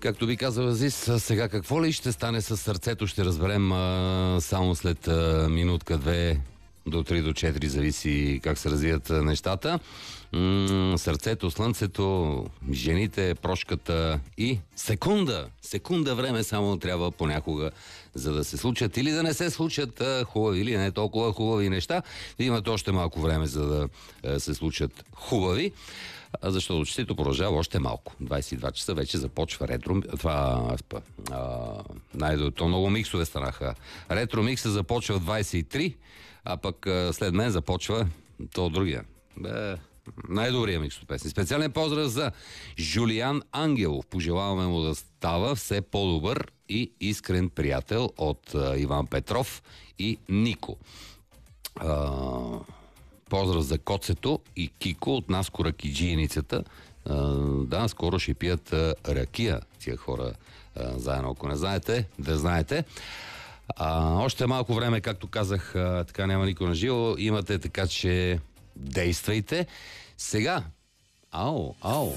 Както би казал Азис, сега какво ли ще стане с сърцето, ще разберем само след минутка-две, до 3 до 4, зависи как се развият нещата. Сърцето, слънцето, жените, прошката и секунда време само трябва понякога, за да се случат или да не се случат хубави или не толкова хубави неща. Имате още малко време, за да се случат хубави, защото честито продължава още малко. 22 часа вече започва ретро. То много миксове станаха. Ретро микса започва в 23, а пък след мен започва то другия. Най-добрия микс от песни. Специален поздрав за Жулиан Ангелов. Пожелаваме му да става все по-добър и искрен приятел от Иван Петров и Нико. Поздрав за Коцето и Кико от Наско ракиджийницата. Да, скоро ще пият ракия тия хора заедно. Ако не знаете, да знаете. Още малко време, както казах, така няма никой на живо. Имате, така че действайте. Сега, ау,